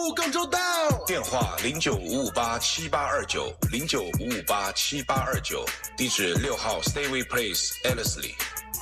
更周到。电话0955878829，0955878829，地址6号 Stayway Place Ellerslie。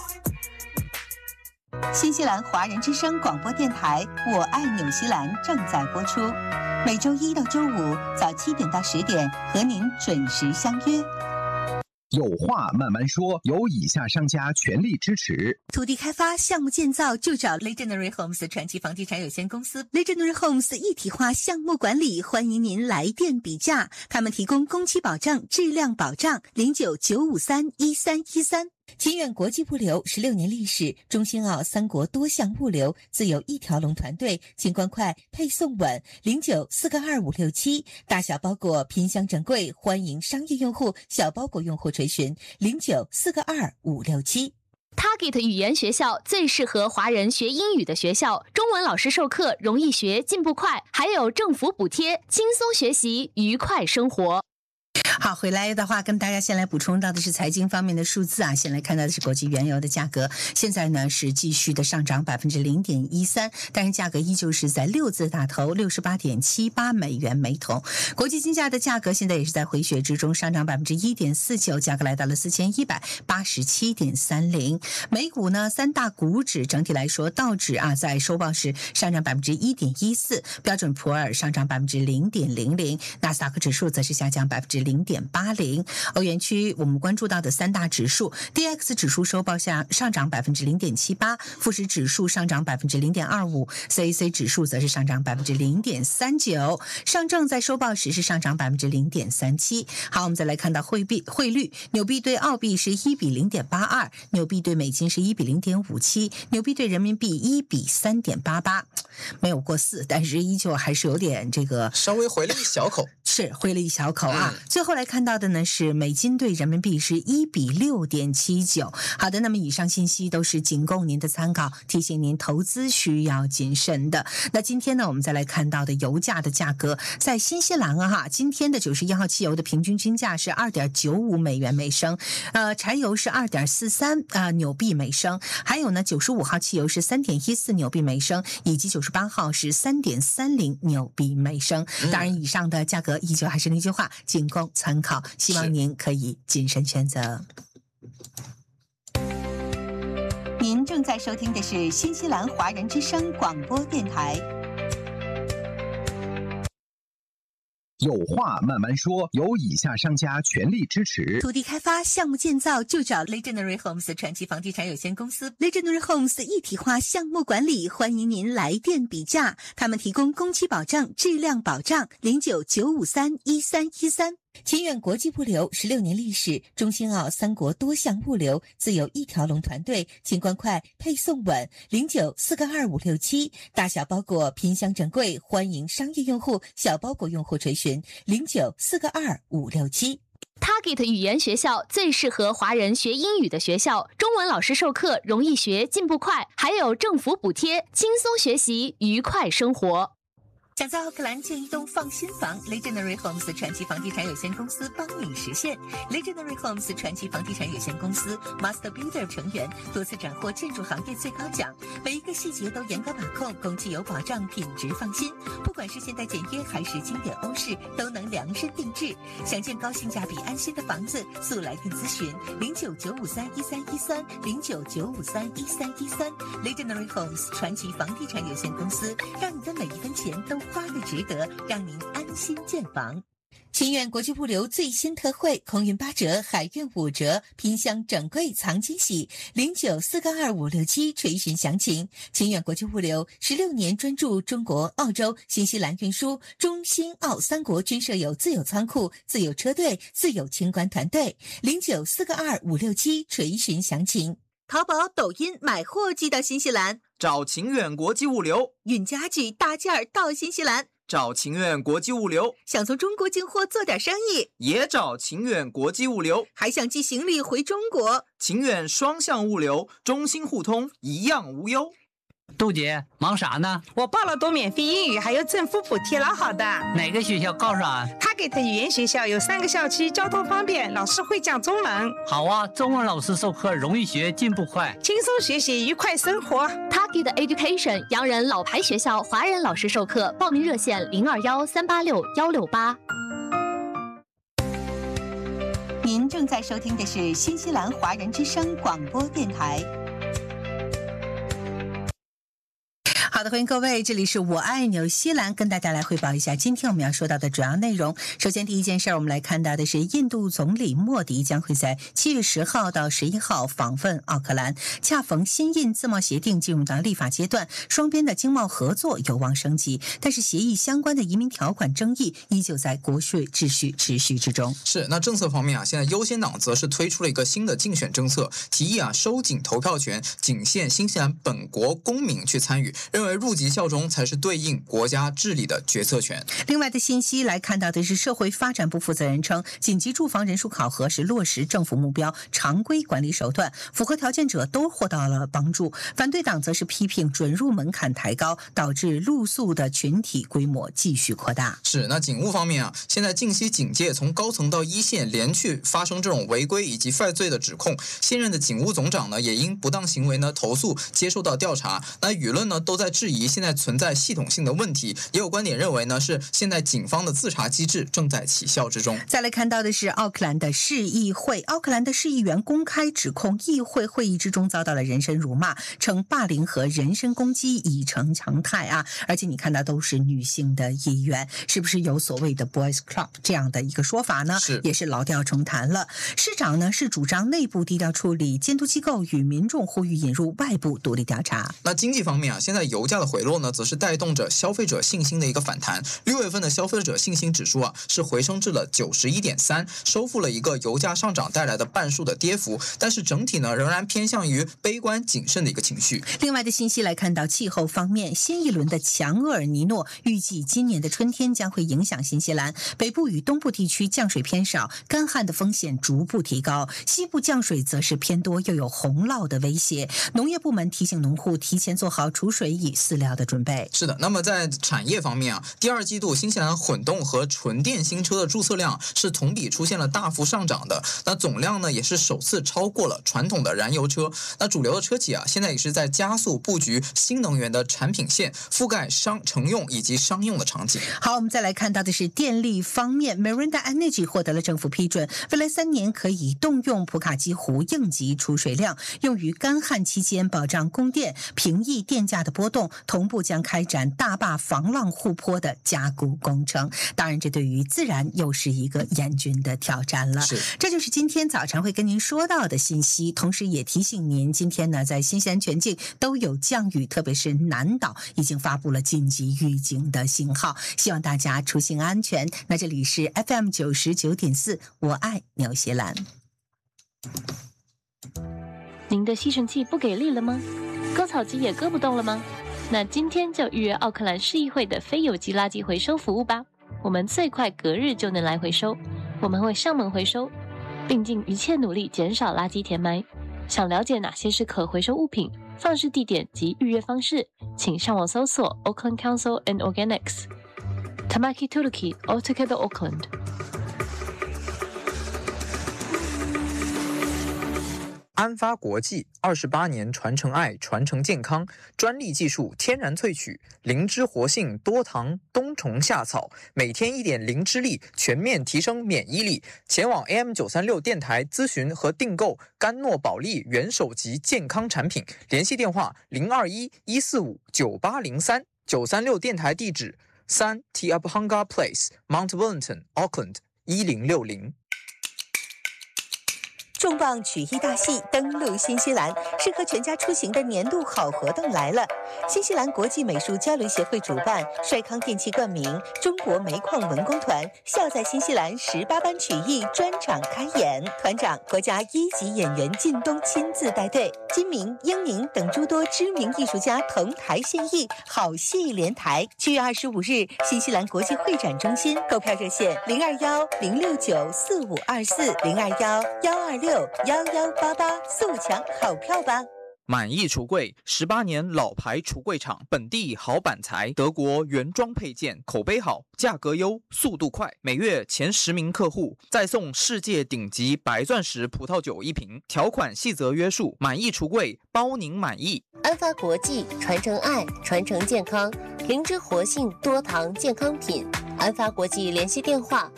新西兰华人之声广播电台《我爱纽西兰》正在播出，每周一到周五早7点到10点和您准时相约。 有话慢慢说，由以下商家全力支持。 土地开发项目建造就找 Legendary Homes 传奇房地产有限公司。Legendary Homes 一体化项目管理，欢迎您来电比价。他们提供工期保证、质量保障。0995311313。清远国际物流16年历史，中新澳三国多项物流，自有一条龙团队，清关快，配送稳。09422567，大小包裹拼箱整柜，欢迎商业用户、小包裹用户垂询。09422567。 Target 语言学校最适合华人学英语的学校，中文老师授课容易学，进步快，还有政府补贴，轻松学习，愉快生活。 好，回来的话跟大家先来补充到的是财经方面的数字啊，先来看到的是国际原油的价格，现在呢是继续的上涨 0.13%， 但是价格依旧是在6字打头 68.78 美元每桶。国际金价的价格现在也是在回血之中，上涨 1.49%， 价格来到了 4187.30。 美股呢三大股指整体来说，道指啊在收报时上涨 1.14%， 标准普尔上涨 0.00%， 纳斯达克指数则是下降 0.80%。欧元区我们关注到的三大指数 ，DX 指数收报上涨 0.78%， 富时指数上涨 0.25%， CAC 指数则是上涨 0.39%， 上证在收报时是上涨 0.37%。 好，我们再来看到汇率，纽币对澳币是1比 0.82， 纽币对美金是1比 0.57， 纽币对人民币1比 3.88， 没有过4，但是依旧还是有点这个稍微回了一小口， 是回了一小口啊。最后来看到的呢是美金对人民币是1比 6.79。 好的，那么以上信息都是仅供您的参考，提醒您投资需要谨慎的。那今天呢我们再来看到的油价的价格，在新西兰啊，今天的91号汽油的平均均价是 2.95 美元每升，柴油是 2.43 纽币每升，还有呢95号汽油是 3.14 纽币每升，以及98号是 3.30 纽币每升。当然以上的价格依旧还是那句话，仅供参考，希望您可以谨慎选择。您正在收听的是新西兰华人之声广播电台。 有话慢慢说，由以下商家全力支持。 土地开发项目建造就找 Legendary Homes 传奇房地产有限公司。Legendary Homes 一体化项目管理，欢迎您来电比价。他们提供工期保证、质量保障。0995311313。清远国际物流16年历史，中新澳三国多项物流，自有一条龙团队，清关快，配送稳。09422567，大小包裹拼箱整柜，欢迎商业用户、小包裹用户垂询。09422567。 Target 语言学校最适合华人学英语的学校，中文老师授课容易学，进步快，还有政府补贴，轻松学习，愉快生活。 想在奥克兰建一栋放心房 ，Legendary Homes 传奇房地产有限公司帮你实现。Legendary Homes 传奇房地产有限公司 Master Builder 成员，多次斩获建筑行业最高奖，每一个细节都严格把控，工期有保障，品质放心。不管是现代简约还是经典欧式，都能量身定制。想建高性价比安心的房子，速来电咨询0995311313 0995311313。Legendary Homes 传奇房地产有限公司，让你的每一分钱都花得值得，让您安心建房。清远国际物流最新特惠，空运8折，海运5折，拼箱整柜藏惊喜。09422567垂询详情。清远国际物流16年专注中国、澳洲、新西兰运输，中新澳三国均设有自有仓库、自有车队、自有清关团队。09422567垂询详情。淘宝、抖音买货寄到新西兰， 找晴远国际物流； 运家具大件儿到新西兰， 找晴远国际物流； 想从中国进货做点生意， 也找晴远国际物流； 还想寄行李回中国， 晴远双向物流，中新互通，一样无忧。 杜姐，忙啥呢？ 我报了多免费英语，还有政府补贴，老好的。 哪个学校告诉俺？ 他给的语言学校有3个校区，交通方便，老师会讲中文。 好啊，中文老师授课容易学，进步快， 轻松学习，愉快生活。 Target Education 洋人老牌学校，华人老师授课，报名热线0213861668。 您正在收听的是新西兰华人之声广播电台。好的，欢迎各位，这里是我爱纽西兰，跟大家来汇报一下今天我们要说到的主要内容。首先第一件事，我们来看到的是印度总理莫迪将会在7月10号到11号访问奥克兰，恰逢新印自贸协定进入到立法阶段，双边的经贸合作有望升级，但是协议相关的移民条款争议依旧在国税秩序持续之中。 是，那政策方面啊，现在优先党则是推出了一个新的竞选政策，提议啊收紧投票权，仅限新西兰本国公民去参与，认为入籍效忠才是对应国家治理的决策权。 另外的信息来看到的是，社会发展部负责人称，紧急住房人数考核是落实政府目标常规管理手段，符合条件者都获到了帮助。反对党则是批评准入门槛抬高，导致露宿的群体规模继续扩大。 是，那警务方面啊，现在近期警界从高层到一线连续发生这种违规以及犯罪的指控，现任的警务总长呢也因不当行为呢投诉接受到调查，那舆论呢都在质疑现在存在系统性的问题，也有观点认为呢是现在警方的自查机制正在起效之中。 再来看到的是奥克兰的市议会，奥克兰的市议员公开指控议会会议之中遭到了人身辱骂，称霸凌和人身攻击已成常态啊！而且你看到都是女性的议员，是不是有所谓的 Boys Club 这样的一个说法呢？也是老调重弹了。市长呢是主张内部低调处理，监督机构与民众呼吁引入外部独立调查。 那经济方面啊，现在油价的回落呢，则是带动着消费者信心的一个反弹。6月份的消费者信心指数啊，是回升至了91.3，收复了一个油价上涨带来的半数的跌幅。但是整体呢，仍然偏向于悲观谨慎的一个情绪。 另外的信息来看到气候方面，新一轮的强厄尔尼诺预计今年的春天将会影响新西兰北部与东部地区，降水偏少，干旱的风险逐步提高；西部降水则是偏多，又有洪涝的威胁。农业部门提醒农户提前做好储水与饲料的准备。 是的，那么在产业方面啊，第2季度新西兰混动和纯电新车的注册量是同比出现了大幅上涨的，那总量呢也是首次超过了传统的燃油车。那主流的车企啊，现在也是在加速布局新能源的产品线，覆盖乘用以及商用的场景。 好，我们再来看到的是电力方面 ，Miranda Energy 获得了政府批准，未来3年可以动用普卡基湖应急储水量，用于干旱期间保障供电，平抑电价的波动，同步将开展大坝防浪护坡的加固工程。当然，这对于自然又是一个严峻的挑战了。这就是今天早上会跟您说到的信息，同时也提醒您，今天呢，在新西兰全境都有降雨，特别是南岛已经发布了紧急预警的信号，希望大家出行安全。那这里是 FM 99.4，我爱纽西兰。 您的吸尘器不给力了吗？割草机也割不动了吗？那今天就预约奥克兰市议会的非有机垃圾回收服务吧，我们最快隔日就能来回收，我们会上门回收，并尽一切努力减少垃圾填埋。想了解哪些是可回收物品、放置地点及预约方式，请上网搜索 Auckland Council and Organics。Tamaki Turuki Altogether Auckland。 安发国际28年传承爱，传承健康，专利技术天然萃取，灵芝活性多糖冬虫夏草，每天1点灵芝粒，全面提升免疫力。前往 AM936 电台咨询和订购甘诺宝利元首级健康产品，联系电话021-145-9803。936电台地址3 Te Apahanga Place Mount Wellington Auckland 1060。 重磅曲艺大戏登陆新西兰，适合全家出行的年度好活动来了！新西兰国际美术交流协会主办，帅康电器冠名，中国煤矿文工团笑在新西兰18班曲艺专场开演，团长国家1级演员靳东亲自带队，金明、英宁等诸多知名艺术家同台献艺，好戏连台。7月25日，新西兰国际会展中心，购票热线021-069-4524，021-126-1188，速抢好票吧！ 满意橱柜，18年老牌橱柜厂，本地好板材，德国原装配件，口碑好，价格优，速度快，每月前10名客户再送世界顶级白钻石葡萄酒1瓶，条款细则约束。满意橱柜，包您满意。 安发国际，传承爱，传承健康，灵芝活性多糖健康品。安发国际联系电话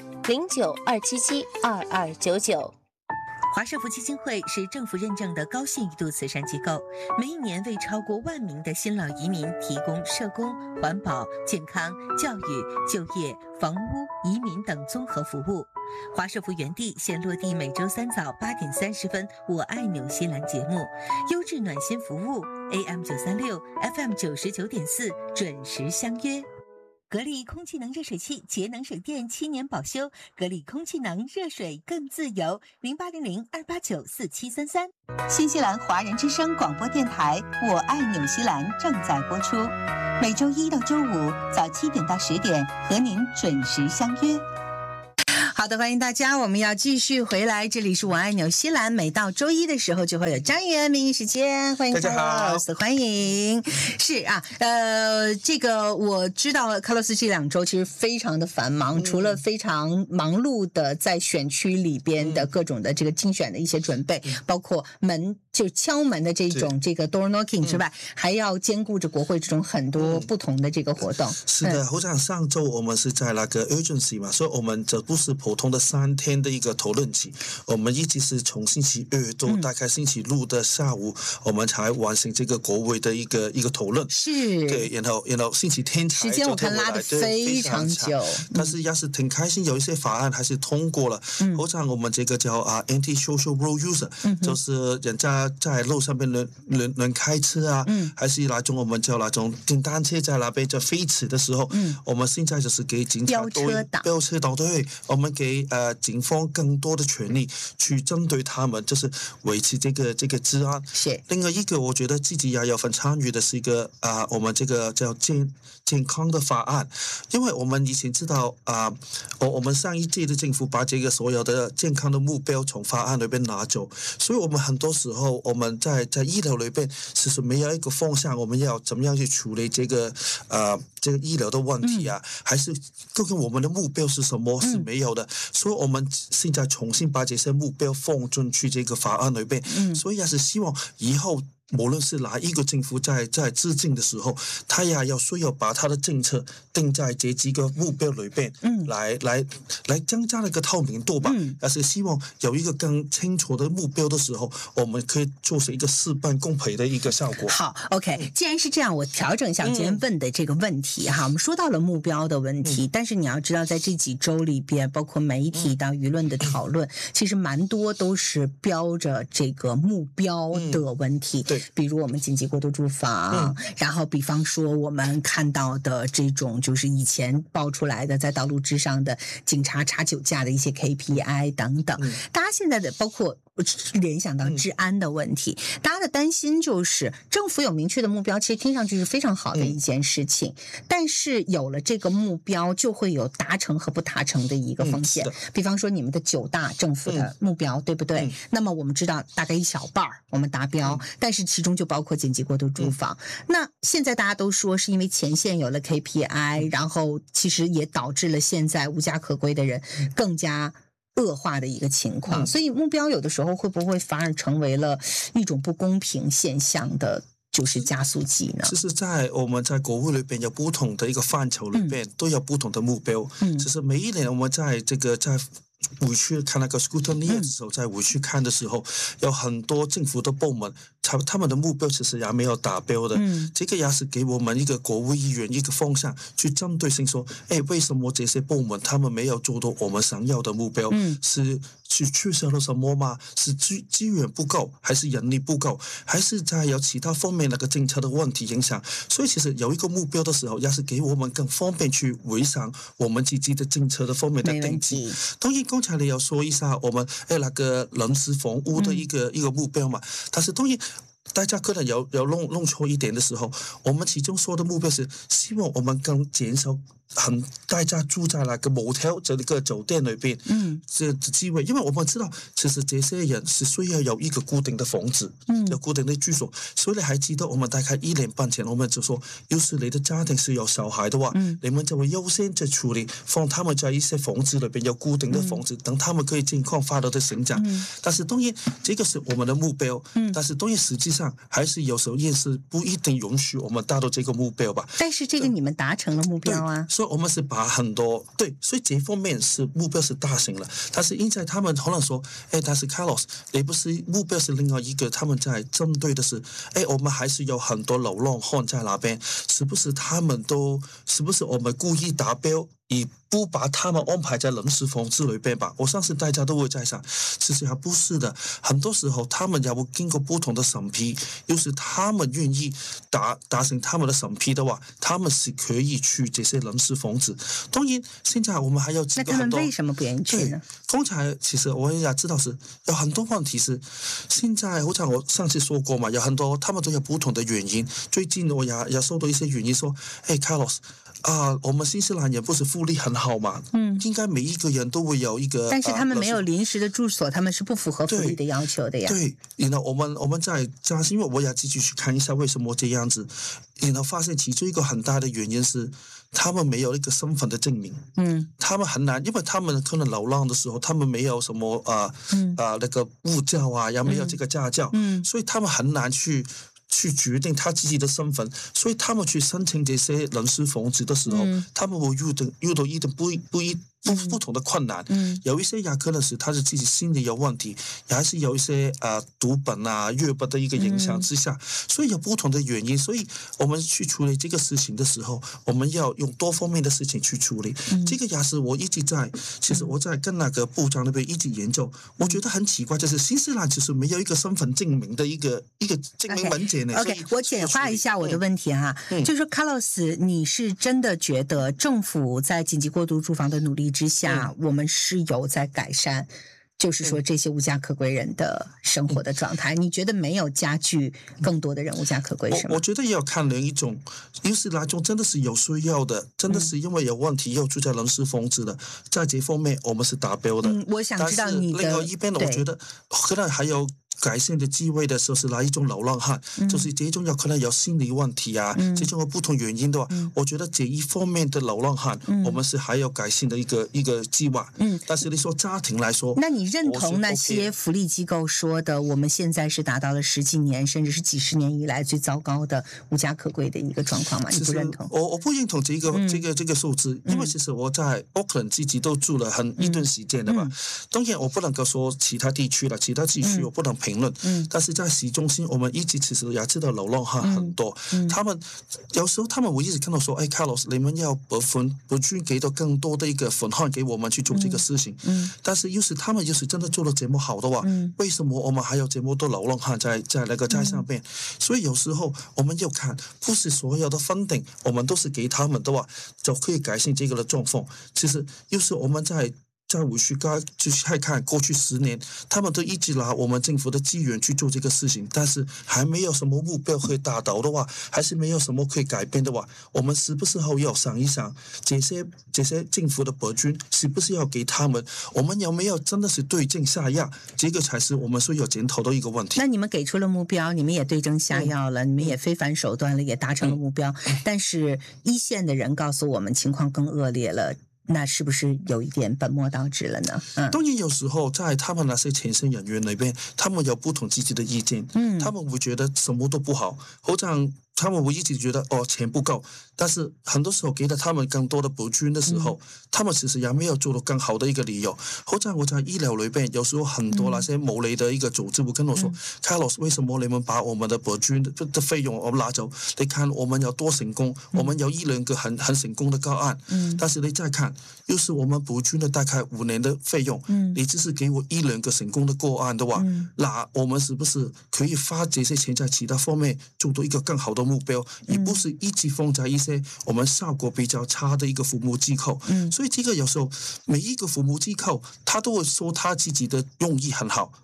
09-277-2299。 华社福基金会是政府认证的高信誉度慈善机构，每一年为超过1万名的新老移民提供社工、环保、健康、教育、就业、房屋、移民等综合服务。华社福园地现落地每周3早8点30分，我爱纽西兰节目，优质暖心服务 AM936 FM99.4 准时相约。格力空气能热水器节能省电7年保修，格力空气能热水更自由，0800-289-4733。新西兰华人之声广播电台我爱纽西兰正在播出，每周1到周5早7点到10点和您准时相约。好的，欢迎大家，我们要继续回来，这里是我爱纽西兰，每到周1的时候就会有张元名义时间，欢迎大家好， 欢迎。是啊，这个我知道卡洛斯这2周其实非常的繁忙，除了非常忙碌的在选区里边的各种的这个竞选的一些准备，包括就敲门的这种这个 door knocking 之外，还要兼顾着国会这种很多不同的这个活动。 是的，好像上周我们是在那个 urgency 嘛，所以我们这不是普通的3天的一个讨论期，我们一直是从星期2到大概星期6的下午，我们才完成这个国会的一个讨论。 是， 对，然后星期天才时间我看拉得非常久， 但是要是挺开心，有一些法案还是通过了。好像我们这个叫anti-social road user，就是人家在路上面轮开车啊，还是那种我们叫那种电单车在那边就飞驰的时候，我们现在就是给警察飙车党，对，我们给警方更多的权利去针对他们，就是维持这个治安。 是。 另外一个我觉得自己也有份参与的是一个我们这个叫健康的法案，因为我们以前知道我们上一届的政府把这个所有的健康的目标从法案里边拿走，所以我们很多时候我们在医疗里边其实没有一个方向，我们要怎么样去处理这个医疗的问题啊，还是究竟我们的目标是什么，是没有的，所以我们现在重新把这些目标放进去这个法案里边，所以也是希望以后无论是哪一个政府在制定的时候，他也要需要把他的政策定在这几个目标里边，来增加那个透明度吧。但是希望有一个更清楚的目标的时候，我们可以做成一个事半功倍的一个效果。 好 ，OK， 既然是这样，我调整一下我今天问的这个问题哈。我们说到了目标的问题，但是你要知道，在这几周里边，包括媒体到舆论的讨论，其实蛮多都是标着这个目标的问题。 对。 比如我们紧急过渡住房，然后比方说我们看到的这种就是以前爆出来的在道路之上的警察查酒驾的一些 KPI 等等，大家现在的包括联想到治安的问题，大家的担心就是政府有明确的目标，其实听上去是非常好的一件事情，但是有了这个目标就会有达成和不达成的一个风险。比方说你们的9大政府的目标，对不对？那么我们知道大概一小半我们达标，但是其中就包括紧急过渡住房。那现在大家都说是因为前线有了 KPI， 然后其实也导致了现在无家可归的人更加恶化的一个情况，所以目标有的时候会不会反而成为了一种不公平现象的就是加速剂呢？ 其实我们在国会里边有不同的一个范畴里边，都有不同的目标。其实每一年我们在回去看那个 scrutiny 的时候，在回去看的时候，有很多政府的部门，他们的目标其实也没有达标的。这个也是给我们一个国会议员一个方向，去针对性说，为什么这些部门他们没有做到我们想要的目标？是缺少了什么吗？是资源不够，还是人力不够，还是在有其他方面那个政策的问题影响？所以其实有一个目标的时候，也是给我们更方便去回想我们自己的政策的方面的定义。当然刚才你有说一下我们那个临时房屋的一个目标嘛，但是当然大家可能有弄错一点的时候，我们其中说的目标是希望我们更减少大家住在那个motel这个酒店里边，这机会，因为我们知道，其实这些人是需要有一个固定的房子，有固定的居所。所以你还记得我们大概1年半前，我们就说，要是你的家庭是有小孩的话，你们就会优先去处理，放他们在一些房子里边有固定的房子，等他们可以健康发展的成长。但是当然，这个是我们的目标，但是当然实际上还是有时候也是不一定允许我们达到这个目标吧。 但是这个你们达成了目标啊。 所以我们是把很多所以这方面是目标是达成了，但是因为他们可能说，但是 Carlos 你不是目标是另外一个，他们在针对的是，我们还是有很多流浪汉在那边，是不是我们故意达标？而不把他们安排在临时房子里边吧，我相信大家都会在想，其实还不是的。很多时候他们也会经过不同的审批，要是他们愿意达成他们的审批的话，他们是可以去这些临时房子。当然，现在我们还有几个很多。 那他们为什么不愿意去呢？ 刚才其实我也知道是有很多问题是，现在好像我上次说过嘛，有很多他们都有不同的原因。最近我也收到一些原因说，Carlos。我们新西兰人不是福利很好嘛？应该每一个人都会有一个。但是他们没有临时的住所，他们是不符合福利的要求的呀。 对，然后我们在加薪，因为我也继续去看一下为什么这样子，然后发现其中一个很大的原因是他们没有一个身份的证明。他们很难，因为他们可能流浪的时候，他们没有什么那个护照啊，也没有这个驾照，所以他们很难去决定他自己的身份，所以他们去申请这些临时房子的时候，他们会遇到一点不同的困难。有一些也可能是他是自己心理有问题，也还是有一些毒品啊、药物的一个影响之下，所以有不同的原因。所以我们去处理这个事情的时候，我们要用多方面的事情去处理。这个也是我一直其实我在跟那个部长那边一直研究，我觉得很奇怪，就是新西兰其实没有一个身份证明的一个证明文件呢。 OK， 我简化一下我的问题哈，就是说 Carlos， 你是真的觉得政府在紧急过渡住房的努力之下，我们是有在改善，就是说这些无家可归人的生活的状态，你觉得没有加剧更多的人无家可归是吗？ 我觉得也要看另一种，有时那种真的是有需要的，真的是因为有问题要住在临时房子的，在这方面我们是达标的。 我想知道你的。 另外一边，我觉得可能还有改善的机会的时候是哪一种流浪汉，就是这种有可能有心理问题啊，这种有不同原因的话，我觉得这一方面的流浪汉，我们是还有改善的一个计划。但是你说家庭来说， 那你认同那些福利机构说的，我们现在是达到了10几年甚至是几十年以来最糟糕的无家可归的一个状况吗？你不认同？ 我不认同这个数字，因为其实我在Auckland自己都住了一段时间的嘛。当然我不能够说其他地区了，其他地区我不能评论。但是在市中心，我们一直其实也知道流浪汉很多。他们有时候我一直看到说，Carlos， 你们要拨捐给到更多的一个款项给我们去做这个事情。但是要是他们真的做得这么好的话，为什么我们还有这么多流浪汉在那个在上面？所以有时候我们要看，不是所有的funding我们都是给他们的话，就可以改善这个的状况。其实要是我们在回去就是看过去10年，他们都一直拿我们政府的资源去做这个事情，但是还没有什么目标可以达到的话，还是没有什么可以改变的话，我们是不是要想一想，这些政府的拨捐是不是要给他们？我们有没有真的是对症下药？这个才是我们需要检讨的一个问题。 那你们给出了目标，你们也对症下药了，你们也非凡手段了，也达成了目标，但是一线的人告诉我们情况更恶劣了。那是不是有一点本末倒置了呢？ 当然有时候在他们那些前线人员里边，他们有不同自己的意见，他们会觉得什么都不好，好像他们会一直觉得钱不够，但是很多时候给了他们更多的拨捐的时候，他们其实也没有做到更好的一个理由。好像我在医疗里边，有时候很多那些牟利的一个组织会跟我说，Carlos， 为什么你们把我们的拨捐的费用我们拿走？你看我们有多成功，我们有1-2个很成功的个案，但是你再看，要是我们拨捐了大概5年的费用，你只是给我1-2个成功的个案的话，那我们是不是可以花这些钱在其他方面做到一个更好的目标，而不是一直放在一些我们效果比较差的一个服务机构。所以这个有时候每一个服务机构他都会说他自己的用意很好，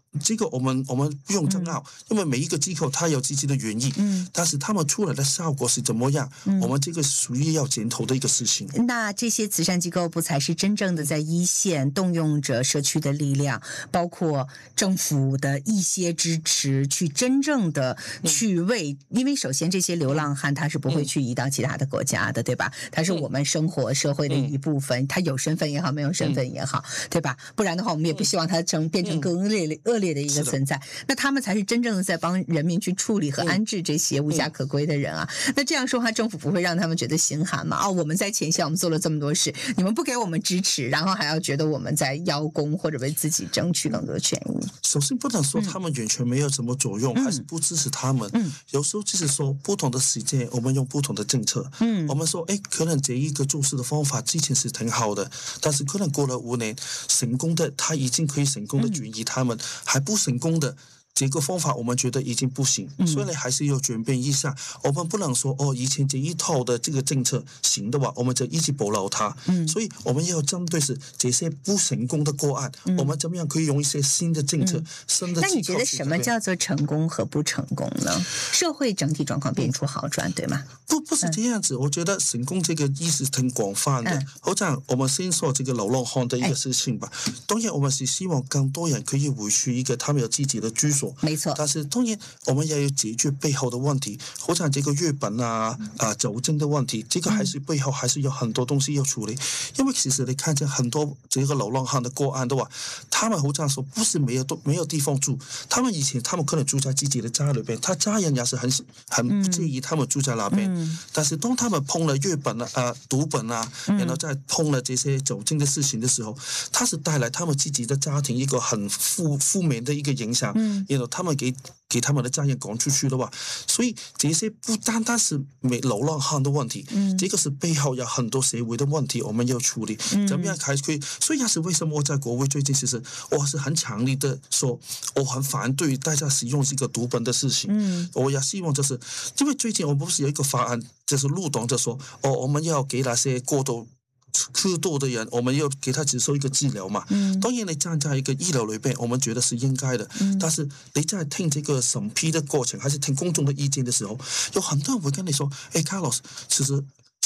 这个我们不用争拗，因为每一个机构它有自己的原因，但是他们出来的效果是怎么样，我们这个属于要检讨的一个事情。 那这些慈善机构不才是真正的在一线动用着社区的力量，包括政府的一些支持，去真正的去为，因为首先这些流浪汉他是不会去移到其他的国家的，对吧？他是我们生活社会的一部分，他有身份也好，没有身份也好，对吧？不然的话，我们也不希望他变成更恶劣的一个存在。那他们才是真正的在帮人民去处理和安置这些无家可归的人啊。那这样说话，政府不会让他们觉得心寒吗？哦，我们在前线，我们做了这么多事，你们不给我们支持，然后还要觉得我们在邀功或者为自己争取更多的权益。 首先不能说他们完全没有什么作用，还是不支持他们。有时候就是说不同的时间，我们用不同的政策。我们说，可能这一个做事的方法之前是挺好的，但是可能过了5年，成功的他已经可以成功的转移他们，还不成功的。这个方法我们觉得已经不行，所以呢还是要转变一下。我们不能说以前这一套的这个政策行的话，我们就一直保留它。所以我们要针对是这些不成功的个案，我们怎么样可以用一些新的政策、新的。 那你觉得什么叫做成功和不成功呢？社会整体状况变出好转，对吗？ 不是这样子。我觉得成功这个意思挺广泛的。好像我们先说这个流浪汉的一个事情吧。当然，我们是希望更多人可以回去一个他们有自己的居所。 没错， 但是当然我们也要解决背后的问题，好像这个日本酒精的问题，这个还是背后还是有很多东西要处理。因为其实你看见很多这个流浪汉的个案的话，他们好像说不是没有地方住，他们以前他们可能住在自己的家里边，他家人也是很不介意他们住在那边。但是当他们碰了日本毒本然后再碰了这些酒精的事情的时候，他是带来他们自己的家庭一个很负面的一个影响。然后他们给他们的家人赶出去的话，所以这些不单单是流浪汉的问题，这个是背后有很多社会的问题我们要处理。怎么样才可以？所以也是为什么我在国会最近其实我是很强烈的说，我很反对大家使用这个毒本的事情。我也希望就是因为最近我不是有一个法案，就是入党就说我们要给那些过度苛度的人，我们要给他接受一个治疗嘛。当然你站在一个医疗里边，我们觉得是应该的。但是你在听这个审批的过程，还是听公众的意见的时候，有很多人会跟你说，Carlos， 其实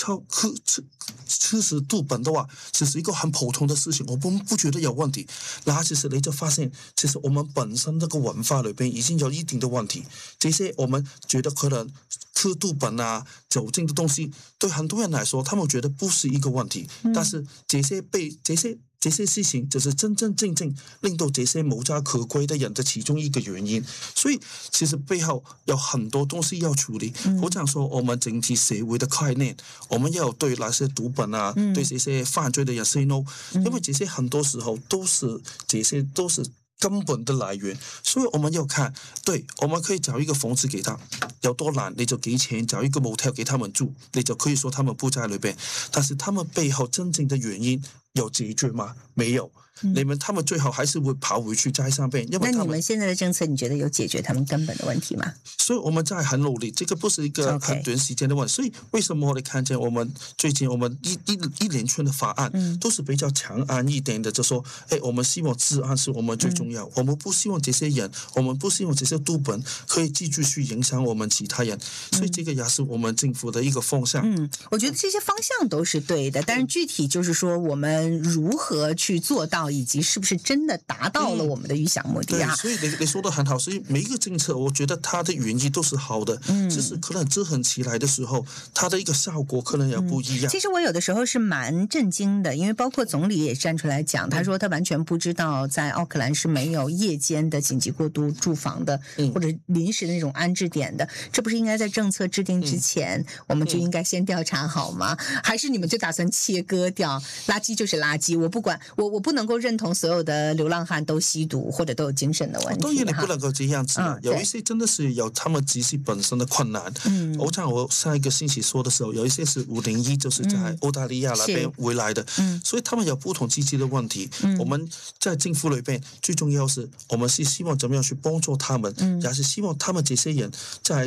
吃食毒本的话，其实一个很普通的事情，我不觉得有问题。那其实你就发现，其实我们本身这个文化里边已经有一定的问题。这些我们觉得可能吃毒本酒精的东西，对很多人来说，他们觉得不是一个问题。但是这些事情就是真正令到这些无家可归的人的其中一个原因。所以其实背后有很多东西要处理。好像说我们整体社会的概念，我们要对那些毒本对这些犯罪的人 say no， 因为这些很多时候都是根本的来源。所以我们要看，对，我们可以找一个房子给他，有多难你就给钱找一个 motel 给他们住，你就可以说他们不在里边。但是他们背后真正的原因有解决吗？没有。他们最后还是会跑回去在上边。因为那你们现在的政策，你觉得有解决他们根本的问题吗？ 所以我们在很努力，这个不是一个很短时间的问题。所以为什么我哋看见我们最近我们一连串的法案都是比较强硬一点的，就说我们希望治安是我们最重要，我们不希望这些人，我们不希望这些毒本可以继续去影响我们其他人。所以这个也是我们政府的一个方向。 我觉得这些方向都是对的，但是具体就是说我们如何去做到，以及是不是真的达到了我们的预想目的对，所以你说的很好。所以每一个政策，我觉得它的原意都是好的，只是可能制衡起来的时候，它的一个效果可能也不一样。 其实我有的时候是蛮震惊的，因为包括总理也站出来讲，他说他完全不知道在奥克兰是没有夜间的紧急过渡住房的，或者临时的那种安置点的。这不是应该在政策制定之前，我们就应该先调查好吗？还是你们就打算切割掉？垃圾就是垃圾，我不管，我不能够认同所有的流浪汉都吸毒或者都有精神的问题。 当然你不能够这样子，有一些真的是有他们自己本身的困难。我像我上一个星期说的时候，有一些是501，就是在澳大利亚那边回来的，所以他们有不同自己的问题。我们在政府里边最重要是，我们是希望怎么样去帮助他们，也是希望他们这些人在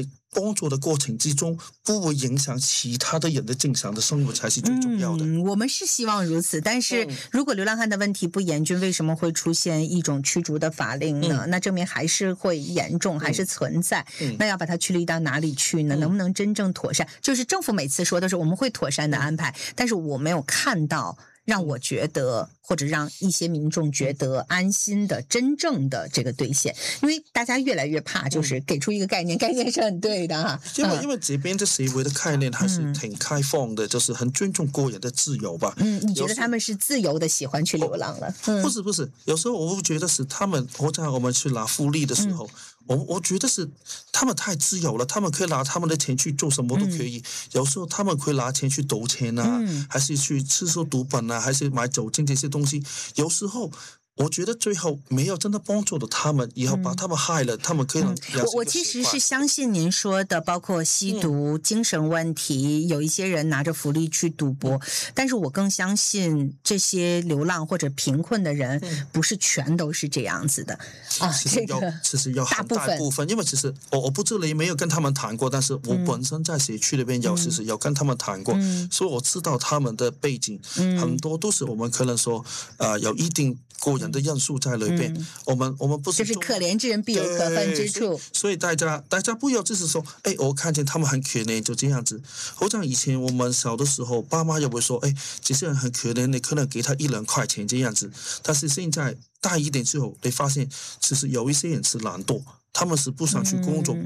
在帮助的过程之中，不会影响其他的人的正常的生活才是最重要的。 我们是希望如此，但是如果流浪汉的问题不严峻，为什么会出现一种驱逐的法令呢？那证明还是会严重，还是存在。那要把它驱离到哪里去呢？能不能真正妥善？就是政府每次说的是我们会妥善的安排，但是我没有看到让我觉得或者让一些民众觉得安心的真正的这个兑现，因为大家越来越怕就是给出一个概念，概念是很对的哈。 因为这边的社会的概念还是挺开放的，就是很尊重个人的自由吧。 你觉得他们是自由的喜欢去流浪了？ 不是，有时候我会觉得是他们，或者我们去拿福利的时候，我觉得是他们太自由了，他们可以拿他们的钱去做什么都可以。有时候他们可以拿钱去赌钱啊，还是去吃受毒品啊，还是买酒精这些东西。有时候我觉得最后没有真的帮助到他们，以后把他们害了，他们可以我其实是相信您说的，包括吸毒、精神问题，有一些人拿着福利去赌博，但是我更相信这些流浪或者贫困的人不是全都是这样子的啊。 其实有很大部分，因为其实我不知道你没有跟他们谈过，但是我本身在社区里边其实有跟他们谈过，所以我知道他们的背景，很多都是我们可能说有一定个人的因素在里边，我们不是就是可怜之人必有可恨之处， 所以大家不要就是说，我看见他们很可怜就这样子。好像以前我们小的时候，爸妈也会说，这些人很可怜，你可能给他1-2块钱这样子。但是现在大一点之后，你发现其实有一些人是懒惰，他们是不想去工作。